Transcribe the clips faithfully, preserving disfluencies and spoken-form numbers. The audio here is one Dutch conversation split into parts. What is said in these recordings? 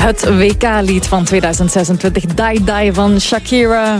Het W K-lied van tweeduizend zesentwintig, Die Die van Shakira.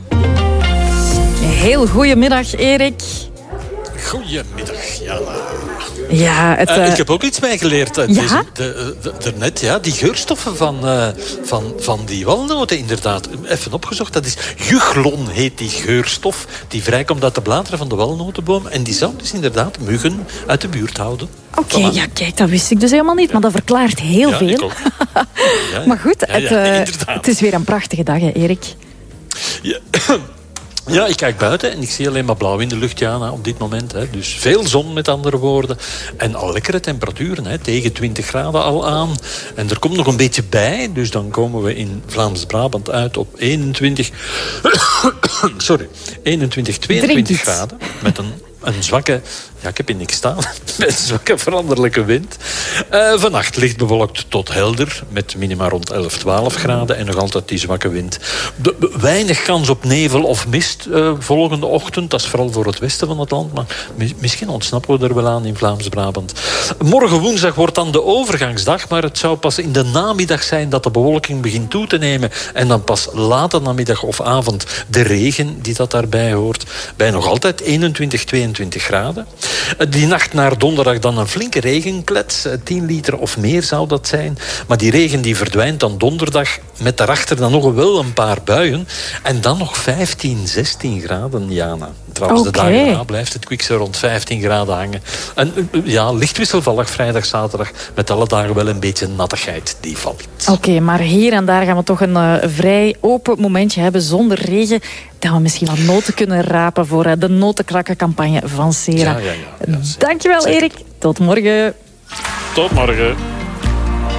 Heel goedemiddag, Erik. Goedemiddag, Jana. Ja, het, uh... uh, ik heb ook iets bijgeleerd. Uh, ja? Deze, de, de, de, net, ja, die geurstoffen van, uh, van, van die walnoten, inderdaad. Even opgezocht, dat is juchlon, heet die geurstof. Die vrijkomt uit de bladeren van de walnotenboom. En die zou dus inderdaad muggen uit de buurt houden. Oké, okay, ja, kijk, dat wist ik dus helemaal niet. Ja. Maar dat verklaart heel ja, veel. Ik ook. Ja, maar goed, ja, ja, het, uh, het is weer een prachtige dag, hè, Erik? Ja. Ja, ik kijk buiten en ik zie alleen maar blauw in de lucht, Jana, op dit moment. Hè. Dus veel zon, met andere woorden. En al lekkere temperaturen, hè. Tegen twintig graden al aan. En er komt nog een beetje bij, dus dan komen we in Vlaams-Brabant uit op eenentwintig... Sorry, eenentwintig, tweeëntwintig graden. Met een, een zwakke... Ja, ik heb hier niks staan. Met een zwakke veranderlijke wind. Uh, vannacht licht bewolkt tot helder. Met minima rond elf, twaalf graden. En nog altijd die zwakke wind. De, de, weinig kans op nevel of mist uh, volgende ochtend. Dat is vooral voor het westen van het land. Maar mis, misschien ontsnappen we er wel aan in Vlaams-Brabant. Morgen woensdag wordt dan de overgangsdag. Maar het zou pas in de namiddag zijn dat de bewolking begint toe te nemen. En dan pas late namiddag of avond de regen die dat daarbij hoort. Bij nog altijd eenentwintig, tweeëntwintig graden. Die nacht naar donderdag dan een flinke regenklets. tien liter of meer zou dat zijn. Maar die regen die verdwijnt dan donderdag. Met daarachter dan nog wel een paar buien. En dan nog vijftien, zestien graden, Jana. Trouwens, okay. De dagen daarna blijft het kwik zo rond vijftien graden hangen. En ja, licht wisselvallig vrijdag, zaterdag. Met alle dagen wel een beetje nattigheid die valt. Oké, okay, maar hier en daar gaan we toch een uh, vrij open momentje hebben zonder regen. Dat we misschien wat noten kunnen rapen voor uh, de notenkrakkencampagne van Sera. Ja, ja, ja, ja, dankjewel, Erik. Tot morgen. Tot morgen.